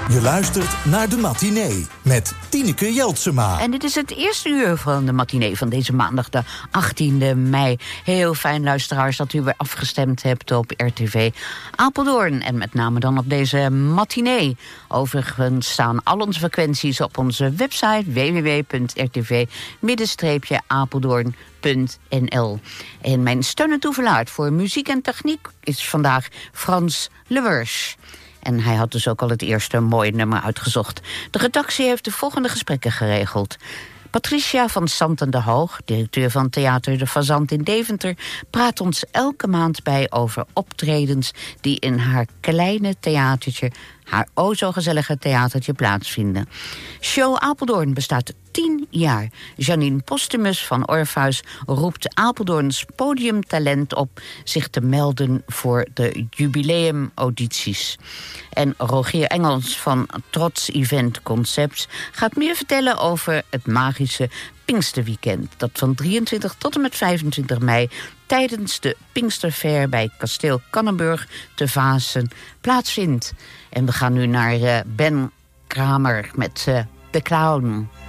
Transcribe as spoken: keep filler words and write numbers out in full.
Je luistert naar De Matinee met Tineke Jeltsema. En dit is het eerste uur van De Matinee van deze maandag, de achttiende mei. Heel fijn, luisteraars, dat u weer afgestemd hebt op R T V Apeldoorn. En met name dan op deze matinee. Overigens staan al onze frequenties op onze website w w w punt r t v apeldoorn punt n l. En mijn steun en toeverlaat voor muziek en techniek is vandaag Frans Lewers. En hij had dus ook al het eerste mooie nummer uitgezocht. De redactie heeft de volgende gesprekken geregeld. Patricia van Santen de Hoog, directeur van Theater de Fazant in Deventer, praat ons elke maand bij over optredens die in haar kleine theatertje, haar o zo gezellige theatertje, plaatsvinden. Show Apeldoorn bestaat tien jaar. Janine Postumus van Orpheus roept Apeldoorns podiumtalent op zich te melden voor de jubileumaudities. En Rogier Engels van Trots Event Concepts gaat meer vertellen over het magische Pinksterweekend, dat van drieëntwintig tot en met vijfentwintig mei tijdens de Pinksterfair bij Kasteel Kannenburg te Vaassen plaatsvindt. En we gaan nu naar uh, Ben Kramer met uh, De Clown.